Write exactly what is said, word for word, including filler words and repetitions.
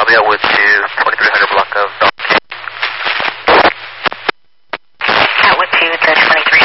Columbia, Wood two, twenty-three hundred block of Dog. Atwood two, the twenty-three